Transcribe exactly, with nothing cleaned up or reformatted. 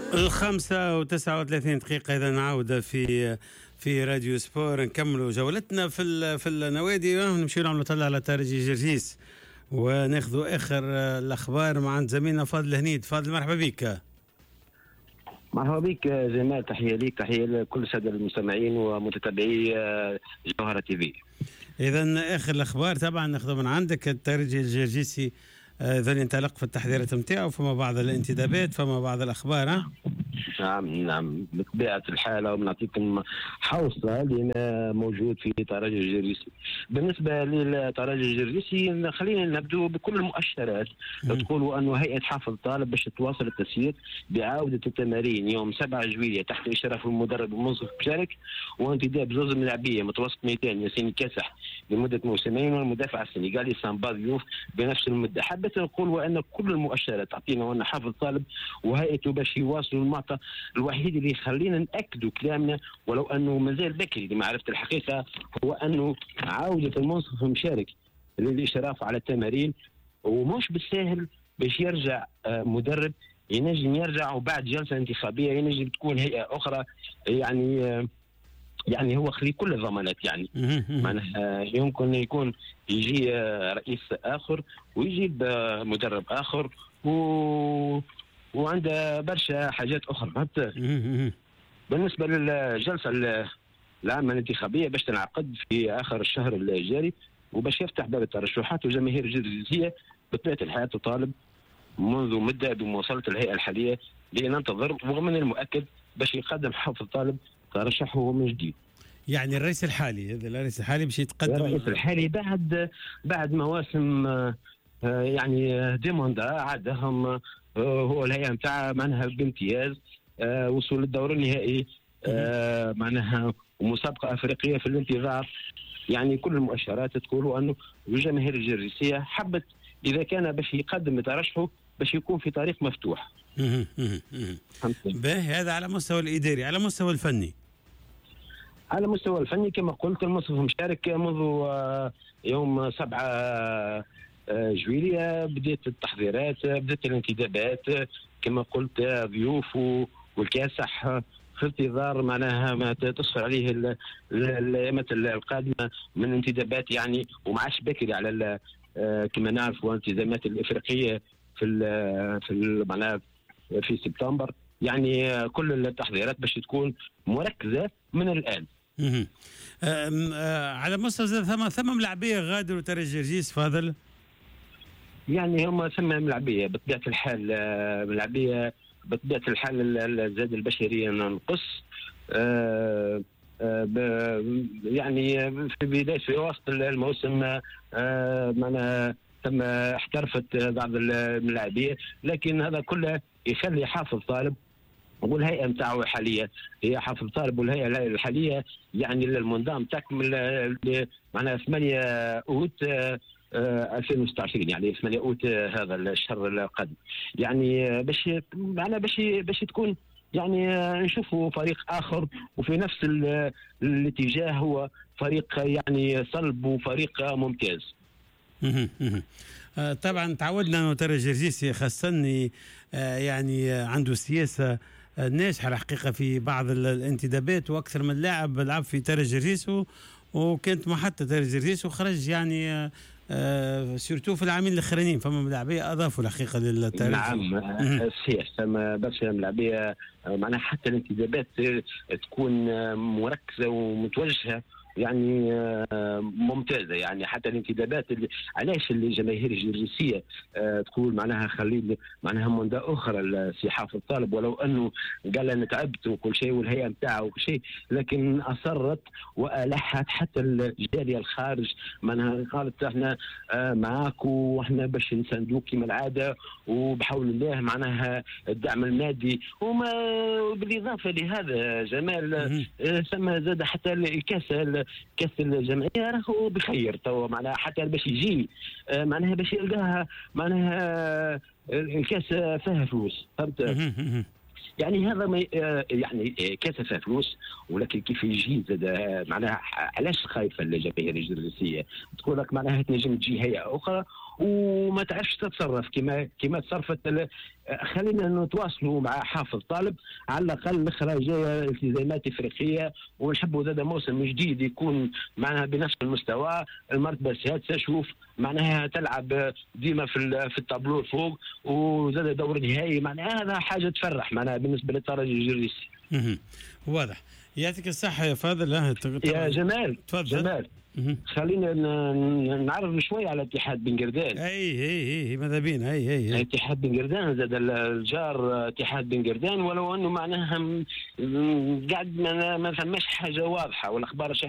الخمسة وتسعة وثلاثين دقيقة إذا نعود في في راديو سبور، نكملوا جولتنا في في النوادي ونمشي نعملوا طلع على ترجي جرجيس وناخذوا آخر الأخبار مع زميلنا فاضل هنيد. فاضل مرحبا بك. مرحبا بك جمال، تحية ليك، تحية لكل السادة المستمعين ومتتبعي جوهرة تي في. إذا آخر الأخبار طبعا ناخذ من عندك. الترجي الجرجيسي ذل ينطلق في التحذيرات نتاعو، فما بعض الانتدابات، فما بعض الأخبار. ها نعم نعم بطبيعة الحال، ونعطيكم حوصلة لما موجود في ترجي الجرجيسي. بالنسبة للترجي الجرجيسي خلينا نبدو بكل المؤشرات تقول أنه هيئة حافظ طالب باش تواصل التسيير بعودة التمارين يوم سبعة جويلية تحت إشراف المدرب المنصف مشارك، وانتداب زوز ملاعبية متوسط ميدان ياسين كاسح لمدة موسمين، والمدافع السنغالي سامبا ديوف بنفس المدة. حبيت نقول وأن كل المؤشرات تعطينا وأن حافظ طالب وهيئته باش يواصلوا المعطى. الوحيد اللي يخلينا نأكدوا كلامنا ولو أنه مازال بكري لمعرفة الحقيقة هو أنه عودة المنصف مشارك للإشراف على التمارين، ومش بالساهل باش يرجع مدرب. ينجم يرجع وبعد جلسة انتخابية ينجم تكون هيئة أخرى، يعني يعني هو خلي كل الضمانات، يعني معناها يمكن يكون يجي رئيس آخر ويجيب مدرب آخر و وعنده برشا حاجات أخرى. بالنسبة للجلسة العامة الانتخابية باش تنعقد في آخر الشهر الجاري وباش يفتح باب الترشحات، وجماهير الجرجيسية بطبيعة الحال تطالب منذ مدة بمواصلة الهيئة الحالية لننتظر، ومن المؤكد باش يقدم حافظ طالب ترشحه من جديد. يعني الرئيس الحالي هذا الرئيس الحالي باش يتقدم الرئيس الحالي بعد بعد مواسم يعني ديموندا عادهم هو الهيئة متاع معناها بامتياز وصول الدور النهائي معناها ومسابقة أفريقية في الانتظار. يعني كل المؤشرات تقول أنه الجماهير الجرجيسية حبت إذا كان باش يقدم ترشحه باش يكون في طريق مفتوح. باهي، هذا على مستوى الإداري. على مستوى الفني على مستوى الفني كما قلت المنصف مشارك منذ يوم سبعة جويلية، بدأت التحضيرات، بدأت الانتدابات كما قلت ضيوف والكاسح في انتظار معناها ما تصفر عليه الايامات القادمه من انتدابات، يعني وما عادش بكري على كما نعرف الانتدابات الافريقيه في في معناها في سبتمبر. يعني كل التحضيرات باش تكون مركزه من الان. أم أم على مستوى ثم ثم ملاعبيه غادروا ترجي جرجيس فاضل. يعني هم ثم ملاعبيه بطبيعه الحال، ملاعبيه بطبيعه الحال الزاد البشري ننقص. أه أه يعني في بدايه في وسط الموسم أه معنا ثم احترفت بعض الملاعبيه، لكن هذا كله يخلي حافظ طالب والهيئه نتاعو حاليا هي حافظ طالب والهيئه الحاليه يعني المنظم تكمل معناها ثمانية اوت ألفين وستة وعشرين، يعني ثمانية اوت هذا الشهر القادم، يعني باش معنا باش باش تكون يعني نشوفوا فريق اخر وفي نفس الاتجاه، هو فريق يعني صلب وفريق ممتاز. طبعا تعودنا انه ترى الجرجيسي خاصة يعني عنده سياسة ناجحة الحقيقة في بعض الانتدابات، واكثر من لاعب لعب في ترى الجرجيس وكانت محطة ترى الجرجيس وخرج يعني آه سيرتو في العامين الاخرين فما ملاعبيه اضافوا الحقيقه للتاريخ. نعم صحيح، ثم برشا ملاعبيه معناها حتى الانتدابات تكون مركزه ومتوجهه يعني ممتازه، يعني حتى الانتدابات اللي علاش الجماهير الجرجيسيه تقول معناها خلي معناها منذ اخرى سي حافظ طالب، ولو انه قال انا تعبت وكل شيء والهيئه نتاعه وكل شيء، لكن اصرت والحت حتى الجاليه الخارج معناها قالت احنا معاك واحنا باش نساندوك كما العاده وبحول الله معناها الدعم المادي. وما بالاضافه لهذا جمال ثم زاد حتى الكاس كاس الجمعيه راهو بخير توا معناها حتى باش يجي معناها باش يلقاها معناها الكاس فيها فلوس، فهمت؟ يعني هذا ما يعني كاس فيها فلوس، ولكن كيف يجي زاد معناها علاش خايفه الجماهير الجرجسيه؟ تقول لك معناها تنجم تجي هيئه اخرى وما تعرفش تتصرف كما كما تصرفت. خلينا نتواصلوا مع حافظ طالب على الاقل الاخراج التزامات افريقيه، ونحبوا هذا موسم جديد يكون معناها بنفس المستوى. المرتبه السادسه شوف معناها تلعب ديما في في التابلو فوق، وزاد دور نهائي، معناها هذا حاجه تفرح معناها بالنسبه للترجي الجريسي. واضح. يعطيك الصحه يا فاضل. يا جمال تفضل. جمال خلينا نعرف شوي على اتحاد بن قردان. اي اي اي ماذا بينا. اي اي, أي. اتحاد بن قردان زاد الجار اتحاد بن قردان، ولو انه معناها قاعد ما ثماش حاجه واضحه، والاخبار